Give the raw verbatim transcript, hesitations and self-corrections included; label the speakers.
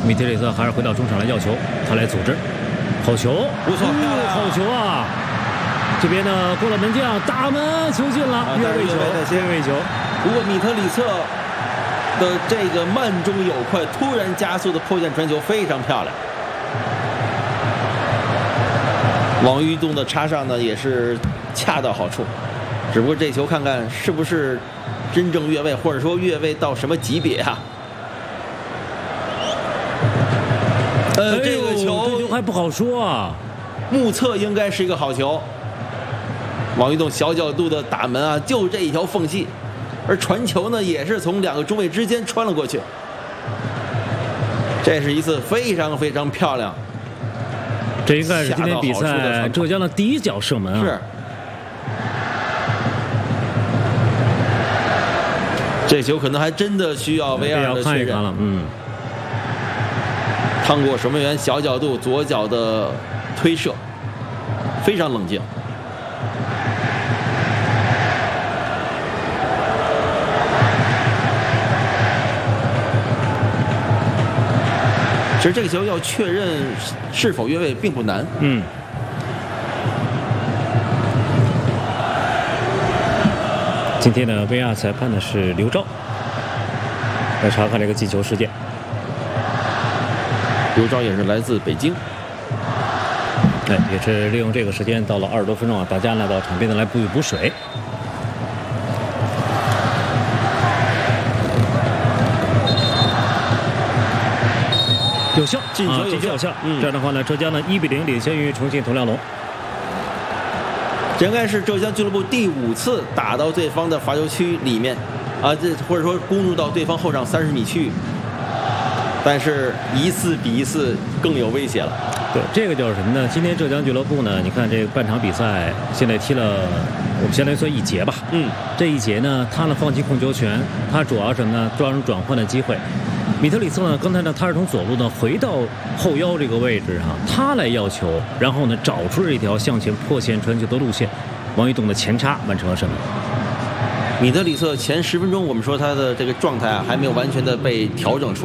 Speaker 1: 米特里特还是回到中场来要球，他来组织，好球，
Speaker 2: 不错，
Speaker 1: 哦、好球啊！这边呢，过了门将，大门球进了，越位球，越位球。
Speaker 2: 不过米特里策的这个慢中有快，突然加速的破线传球非常漂亮。王玉栋的插上呢也是恰到好处，只不过这球看看是不是真正越位，或者说越位到什么级别啊？呃，这个球
Speaker 1: 这球还不好说啊。
Speaker 2: 目测应该是一个好球。王玉栋小角度的打门啊，就这一条缝隙，而传球呢也是从两个中卫之间穿了过去。这是一次非常非常漂亮。
Speaker 1: 这应该是今天比赛浙江的第一脚射门啊！
Speaker 2: 是。这球可能还真的需要 V R 的确认
Speaker 1: 了，嗯。
Speaker 2: 趟过守门员小角度左脚的推射，非常冷静。其实这个球要确认是否越位并不难。
Speaker 1: 嗯。今天的 V R 裁判呢是刘钊，来查看这个进球事件。
Speaker 2: 刘钊也是来自北京。
Speaker 1: 对，也是利用这个时间，到了二十多分钟啊，大家来到场边呢来补一补水。有效，
Speaker 2: 进球有效，
Speaker 1: 有效。
Speaker 2: 嗯，
Speaker 1: 这样的话呢，浙江呢一比零领先于重庆铜梁龙。
Speaker 2: 这应该是浙江俱乐部第五次打到对方的罚球区里面，啊，这或者说攻入到对方后场三十米区域，但是一次比一次更有威胁了。
Speaker 1: 对，这个就是什么呢？今天浙江俱乐部呢，你看这个半场比赛，现在踢了，我们先来说一节吧。
Speaker 2: 嗯，
Speaker 1: 这一节呢，他呢放弃控球权，他主要什么呢？抓住转换的机会。米特里策呢，刚才呢他是从左路呢回到后腰这个位置上，他来要球，然后呢找出了一条向前破线传球的路线，王玉栋的前插完成了射门。
Speaker 2: 米特里策前十分钟，我们说他的这个状态啊还没有完全的被调整出来。